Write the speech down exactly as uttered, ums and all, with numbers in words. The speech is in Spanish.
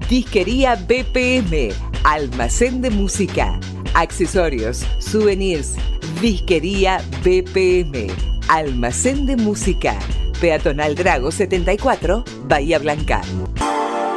Disquería B P M, almacén de música, accesorios, souvenirs. Disquería B P M, almacén de música, Peatonal Drago setenta y cuatro, Bahía Blanca.